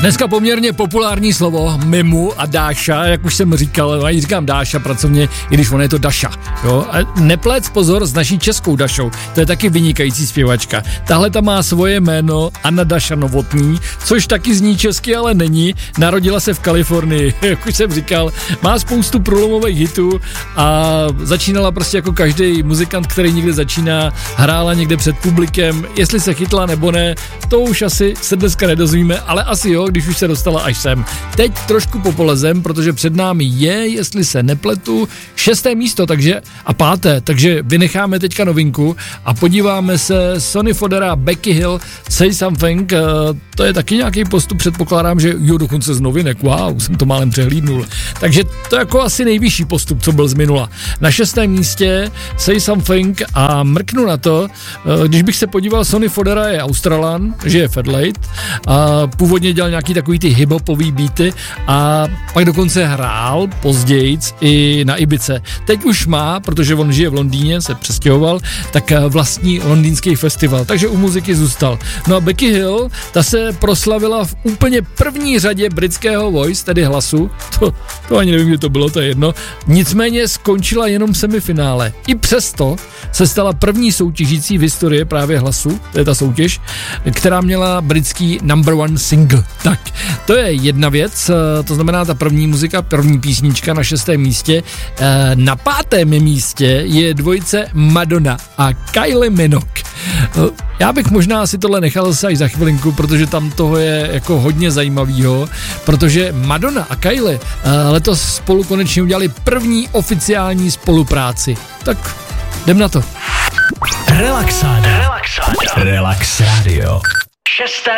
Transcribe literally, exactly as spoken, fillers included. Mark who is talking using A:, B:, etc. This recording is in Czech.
A: Dneska poměrně populární slovo Mimu a Dáša, jak už jsem říkal, já jí říkám Dáša pracovně, i když ona je to Daša. Jo? A neplec pozor s naší českou Dašou, to je taky vynikající zpěvačka. Tahle ta má svoje jméno Anna Daša Novotný, což taky zní česky, ale není. Narodila se v Kalifornii, jak už jsem říkal, má spoustu průlomových hitů a začínala prostě jako každý muzikant, který někde začíná, hrála někde před publikem, jestli se chytla nebo ne, to už asi se dneska nedozvíme, ale asi jo, když už se dostala až sem. Teď trošku popolezem, protože před námi je, jestli se nepletu, šesté místo, takže a páté, takže vynecháme teďka novinku a podíváme se Sonny Fodera, Becky Hill, Say Something, to je taky nějaký postup, předpokládám, že jo, dokonce z novinek, wow, jsem to málem přehlídnul. Takže to je jako asi nejvyšší postup, co byl z minula. Na šestém místě Say Something a mrknu na to, když bych se podíval, Sonny Fodera je Australan, že je Fadlate a původně dělal nějaký takový ty hip-hopový beaty a pak dokonce hrál později i na Ibice. Teď už má, protože on žije v Londýně, se přestěhoval, tak vlastní londýnský festival, takže u muziky zůstal. No a Becky Hill, ta se proslavila v úplně první řadě britského Voice, tedy Hlasu, to, to ani nevím, kdy to bylo, to je jedno, nicméně skončila jenom v semifinále. I přesto se stala první soutěžící v historii právě Hlasu, to je ta soutěž, která měla britský number one single. Tak, to je jedna věc, to znamená ta první muzika, první písnička na šestém místě. Na pátém místě je dvojice Madonna a Kylie Minogue. Já bych možná si tohle nechal zase až za chvilinku, protože tam toho je jako hodně zajímavýho, protože Madonna a Kylie letos spolu konečně udělali první oficiální spolupráci. Tak jdem na to.
B: Relaxáda. Relaxáda. Relax Radio. Šesté